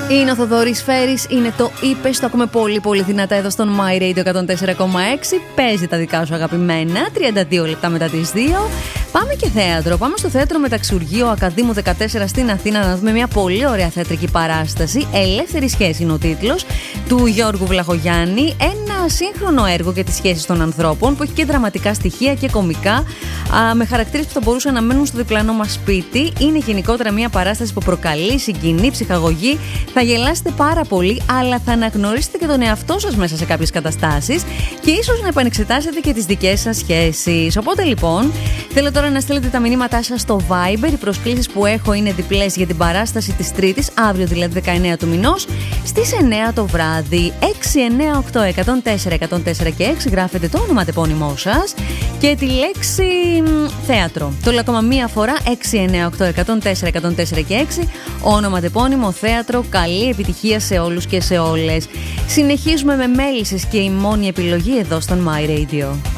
Είναι ο Θοδωρής Φέρης, είναι το είπες, το ακούμε πολύ πολύ δυνατά εδώ στον My Radio 104,6. Παίζει τα δικά σου αγαπημένα, 32 λεπτά μετά τις 2. Πάμε και θέατρο. Πάμε στο θέατρο Μεταξουργείο Ακαδήμου 14 στην Αθήνα να δούμε μια πολύ ωραία θεατρική παράσταση. Ελεύθερη σχέση είναι ο τίτλος, του Γιώργου Βλαχογιάννη. Ένα σύγχρονο έργο για τις σχέσεις των ανθρώπων που έχει και δραματικά στοιχεία και κωμικά, με χαρακτήρες που θα μπορούσαν να μένουν στο διπλανό μας σπίτι. Είναι γενικότερα μια παράσταση που προκαλεί, συγκινεί, ψυχαγωγεί. Θα γελάσετε πάρα πολύ, αλλά θα αναγνωρίσετε και τον εαυτό σας μέσα σε κάποιες καταστάσεις και ίσως να επανεξετάσετε και τις δικές σας σχέσεις. Οπότε λοιπόν, θέλω τώρα να στείλετε τα μηνύματά σας στο Viber. Οι προσκλήσεις που έχω είναι διπλές για την παράσταση της Τρίτης, αύριο δηλαδή 19 του μηνός, στις 9 το βράδυ. 698 104 104 και 6 γράφετε το όνομα τεπώνυμό σας και τη λέξη θέατρο. Το λέω ακόμα μία φορά, 698 104 104 και 6, όνομα τεπώνυμο θέατρο. Καλή επιτυχία σε όλους και σε όλες. Συνεχίζουμε με Μέλισσες και η μόνη επιλογή εδώ στον My Radio.